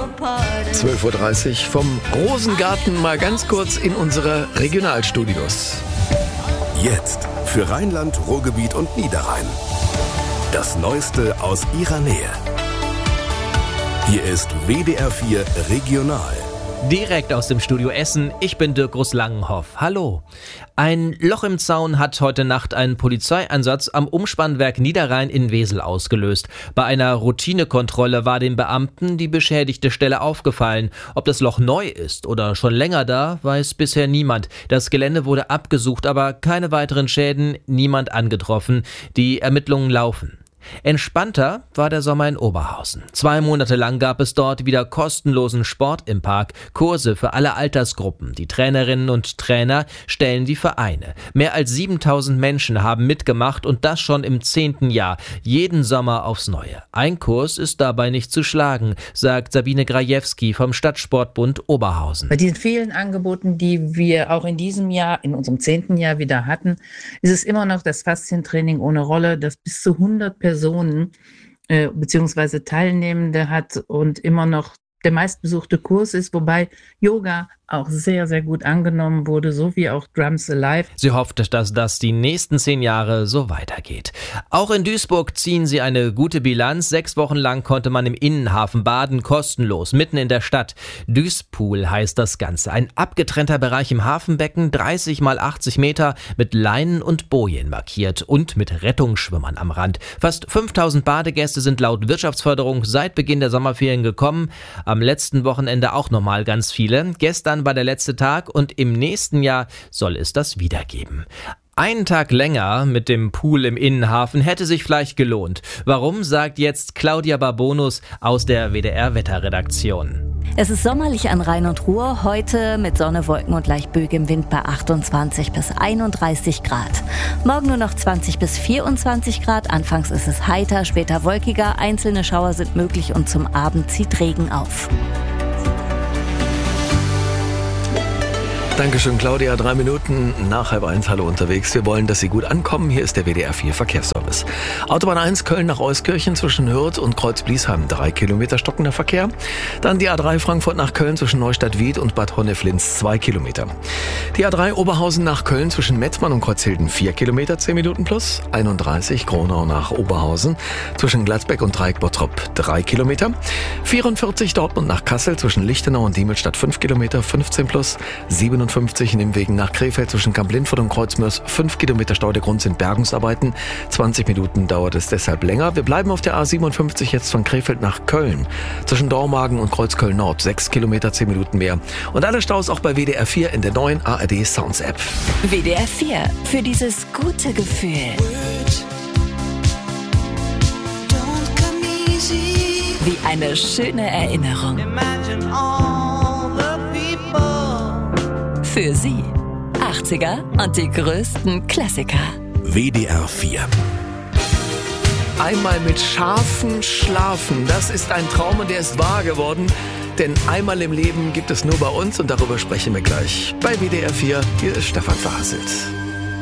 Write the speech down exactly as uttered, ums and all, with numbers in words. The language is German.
zwölf Uhr dreißig vom Rosengarten mal ganz kurz in unsere Regionalstudios. Jetzt für Rheinland, Ruhrgebiet und Niederrhein. Das Neueste aus ihrer Nähe. Hier ist W D R vier Regional. Direkt aus dem Studio Essen, ich bin Dirk Groß-Langenhoff. Hallo. Ein Loch im Zaun hat heute Nacht einen Polizeieinsatz am Umspannwerk Niederrhein in Wesel ausgelöst. Bei einer Routinekontrolle war den Beamten die beschädigte Stelle aufgefallen. Ob das Loch neu ist oder schon länger da, weiß bisher niemand. Das Gelände wurde abgesucht, aber keine weiteren Schäden, niemand angetroffen. Die Ermittlungen laufen. Entspannter war der Sommer in Oberhausen. Zwei Monate lang gab es dort wieder kostenlosen Sport im Park, Kurse für alle Altersgruppen. Die Trainerinnen und Trainer stellen die Vereine. Mehr als siebentausend Menschen haben mitgemacht und das schon im zehnten Jahr. Jeden Sommer aufs Neue. Ein Kurs ist dabei nicht zu schlagen, sagt Sabine Grajewski vom Stadtsportbund Oberhausen. Bei den vielen Angeboten, die wir auch in diesem Jahr, in unserem zehnten Jahr wieder hatten, ist es immer noch das Faszientraining ohne Rolle, das bis zu hundert Personen äh, bzw. Teilnehmende hat und immer noch der meistbesuchte Kurs ist, wobei Yoga auch sehr, sehr gut angenommen wurde, so wie auch Drums Alive. Sie hofft, dass das die nächsten zehn Jahre so weitergeht. Auch in Duisburg ziehen sie eine gute Bilanz. Sechs Wochen lang konnte man im Innenhafen baden, kostenlos, mitten in der Stadt. Duispool heißt das Ganze. Ein abgetrennter Bereich im Hafenbecken, dreißig mal achtzig Meter, mit Leinen und Bojen markiert und mit Rettungsschwimmern am Rand. Fast fünftausend Badegäste sind laut Wirtschaftsförderung seit Beginn der Sommerferien gekommen. Am letzten Wochenende auch nochmal ganz viele. Gestern war der letzte Tag und im nächsten Jahr soll es das wieder geben. Einen Tag länger mit dem Pool im Innenhafen hätte sich vielleicht gelohnt. Warum, sagt jetzt Claudia Barbonus aus der W D R-Wetterredaktion. Es ist sommerlich an Rhein und Ruhr, heute mit Sonne, Wolken und leicht böigem Wind bei achtundzwanzig bis einunddreißig Grad. Morgen nur noch zwanzig bis vierundzwanzig Grad, anfangs ist es heiter, später wolkiger, einzelne Schauer sind möglich und zum Abend zieht Regen auf. Dankeschön, Claudia. Drei Minuten nach halb eins. Hallo unterwegs. Wir wollen, dass Sie gut ankommen. Hier ist der W D R vier Verkehrsservice. Autobahn eins Köln nach Euskirchen zwischen Hürth und Kreuz-Bliesheim. Drei Kilometer stockender Verkehr. Dann die A drei Frankfurt nach Köln zwischen Neustadt-Wied und Bad Honneflins. Zwei Kilometer. Die A drei Oberhausen nach Köln zwischen Mettmann und Kreuzhilden. Vier Kilometer, zehn Minuten plus. einunddreißig Gronau nach Oberhausen zwischen Gladbeck und Dreieck-Bottrop. Drei Kilometer. vierundvierzig Dortmund nach Kassel zwischen Lichtenau und Diemelstadt. Fünf Kilometer, fünfzehn plus. siebenundfünfzig Nimmwegen nach Krefeld zwischen Kamp-Lindfort und Kreuzmörs. Fünf Kilometer Stau, der Grund sind Bergungsarbeiten. zwanzig Minuten dauert es deshalb länger. Wir bleiben auf der A siebenundfünfzig jetzt von Krefeld nach Köln. Zwischen Dormagen und Kreuzköln Nord. Sechs Kilometer, zehn Minuten mehr. Und alle Staus auch bei W D R vier in der neuen A R D Sounds App. W D R vier, für dieses gute Gefühl. Wie eine schöne Erinnerung. Für Sie. achtziger und die größten Klassiker. W D R vier. Einmal mit Schafen schlafen. Das ist ein Traum und der ist wahr geworden. Denn einmal im Leben gibt es nur bei uns und darüber sprechen wir gleich. Bei W D R vier, hier ist Stefan Verhasselt.